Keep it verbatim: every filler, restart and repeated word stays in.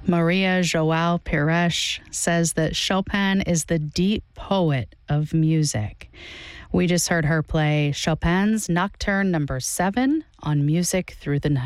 Maria Joao Pires says that Chopin is the deep poet of music. We just heard her play Chopin's Nocturne number seven on Music Through the Night.